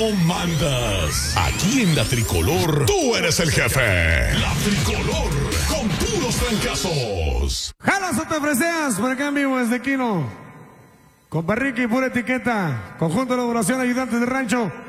no mandas. Aquí en La Tricolor, tú eres el jefe. La Tricolor, con puros trancazos. Jalas o te freseas, por acá en vivo desde Quino. Con Barrique y pura etiqueta. Conjunto de elaboración, ayudantes de rancho.